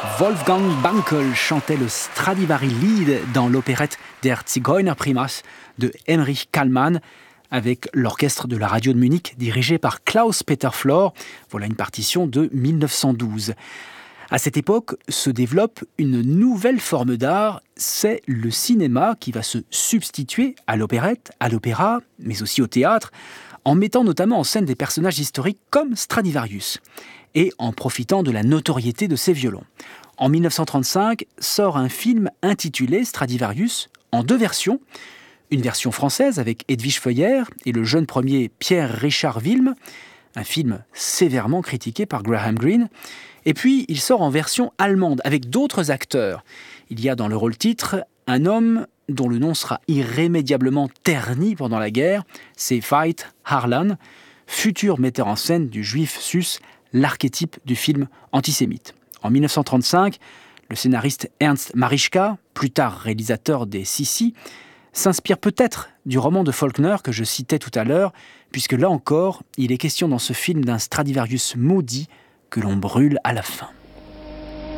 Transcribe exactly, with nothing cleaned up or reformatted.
Wolfgang Bankel chantait le Stradivari-Lied dans l'opérette Der Zigeunerprimas de Heinrich Kallmann avec l'orchestre de la radio de Munich dirigé par Klaus-Peter Flor. Voilà une partition de mille neuf cent douze. À cette époque se développe une nouvelle forme d'art, c'est le cinéma qui va se substituer à l'opérette, à l'opéra, mais aussi au théâtre, en mettant notamment en scène des personnages historiques comme Stradivarius et en profitant de la notoriété de ses violons. En mille neuf cent trente-cinq sort un film intitulé Stradivarius en deux versions. Une version française avec Edwige Feuillère et le jeune premier Pierre-Richard Wilm, un film sévèrement critiqué par Graham Greene. Et puis il sort en version allemande avec d'autres acteurs. Il y a dans le rôle titre un homme dont le nom sera irrémédiablement terni pendant la guerre, c'est Veit Harlan, futur metteur en scène du juif sus, l'archétype du film antisémite. En mille neuf cent trente-cinq, le scénariste Ernst Marischka, plus tard réalisateur des Sissi, s'inspire peut-être du roman de Faulkner que je citais tout à l'heure, puisque là encore, il est question dans ce film d'un Stradivarius maudit que l'on brûle à la fin.